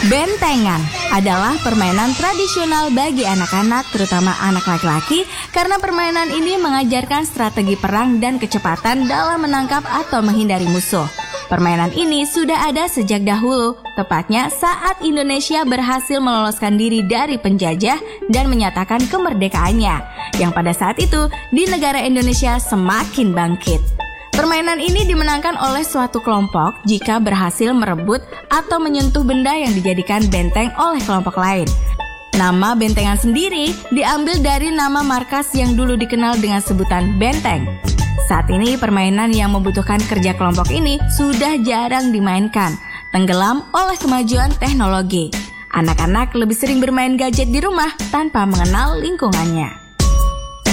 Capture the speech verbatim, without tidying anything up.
Bentengan adalah permainan tradisional bagi anak-anak, terutama anak laki-laki, karena permainan ini mengajarkan strategi perang dan kecepatan dalam menangkap atau menghindari musuh. Permainan ini sudah ada sejak dahulu, tepatnya saat Indonesia berhasil meloloskan diri dari penjajah dan menyatakan kemerdekaannya, yang pada saat itu di negara Indonesia semakin bangkit. Permainan ini dimenangkan oleh suatu kelompok jika berhasil merebut atau menyentuh benda yang dijadikan benteng oleh kelompok lain. Nama bentengan sendiri diambil dari nama markas yang dulu dikenal dengan sebutan benteng. Saat ini permainan yang membutuhkan kerja kelompok ini sudah jarang dimainkan, tenggelam oleh kemajuan teknologi. Anak-anak lebih sering bermain gadget di rumah tanpa mengenal lingkungannya.